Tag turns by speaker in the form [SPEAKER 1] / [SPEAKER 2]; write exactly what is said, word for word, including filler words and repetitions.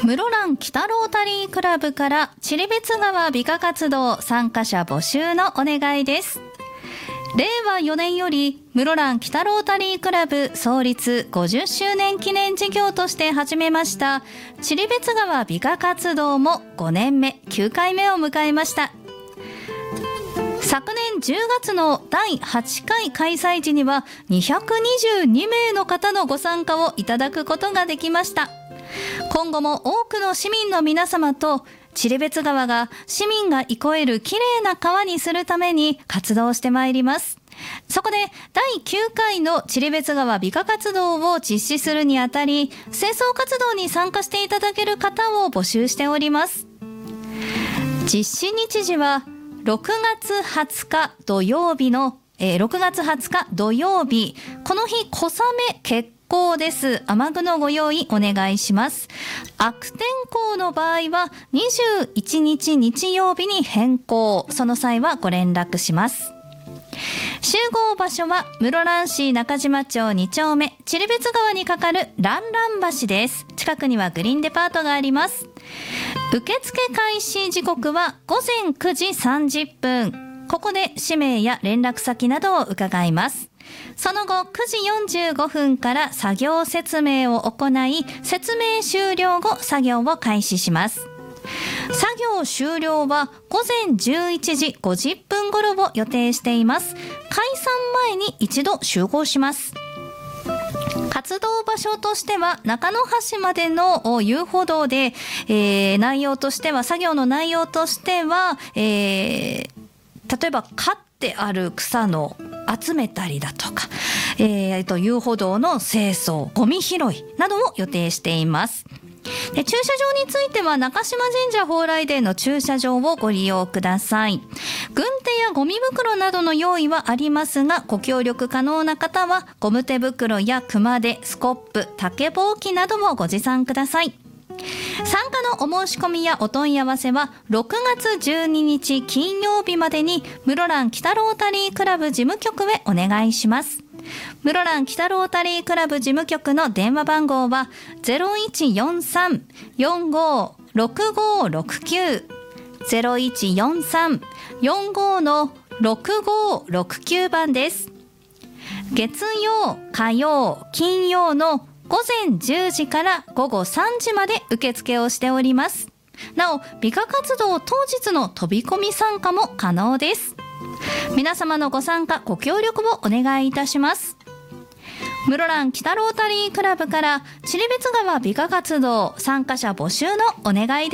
[SPEAKER 1] 室蘭北ロータリークラブからチリベツ川美化活動参加者募集のお願いです。れいわよねんより室蘭北ロータリークラブ創立ごじゅっしゅうねん記念事業として始めましたチリベツ川美化活動もごねんめきゅうかいめを迎えました。昨年じゅうがつのだいはちかい開催時にはにひゃくにじゅうにめいの方のご参加をいただくことができました。今後も多くの市民の皆様とチリベツ川が市民が憩えるきれいな川にするために活動してまいります。そこでだいきゅうかいのチリベツ川美化活動を実施するにあたり、清掃活動に参加していただける方を募集しております。実施日時はろくがつはつか土曜日の、えー、ろくがつはつか土曜日、この日小雨決行です。雨具のご用意お願いします。悪天候の場合はにじゅういちにち日曜日に変更、その際はご連絡します。集合場所は室蘭市中島町にちょうめチリベツ川に架かるランラン橋です。近くにはグリーンデパートがあります。受付開始時刻はごぜんくじさんじゅっぷん。ここで氏名や連絡先などを伺います。その後くじよんじゅうごふんから作業説明を行い、説明終了後作業を開始します。作業終了はごぜんじゅういちじごじゅっぷん頃を予定しています。解散前に一度集合します。活動場所としては中野橋までの遊歩道で、えー、内容としては作業の内容としては、えー、例えば刈ってある草の集めたりだとか、えー、と遊歩道の清掃、ゴミ拾いなどを予定しています。で、駐車場については中島神社蓬莱殿の駐車場をご利用ください。軍手やゴミ袋などの用意はありますが、ご協力可能な方はゴム手袋や熊手、スコップ、竹ぼうきなどもご持参ください。参加のお申し込みやお問い合わせはろくがつじゅうににち金曜日までに室蘭北ロータリークラブ事務局へお願いします。室蘭北ロータリークラブ事務局の電話番号は ゼロいちよんさん よんごろくごろくきゅう ゼロいちよんさん よんごろくごろくきゅう番です。月曜、火曜、金曜のごぜんじゅうじからごごさんじまで受付をしております。なお、美化活動当日の飛び込み参加も可能です。皆様のご参加、ご協力をお願いいたします。室蘭北ロータリークラブからチリベツ川美化活動参加者募集のお願いです。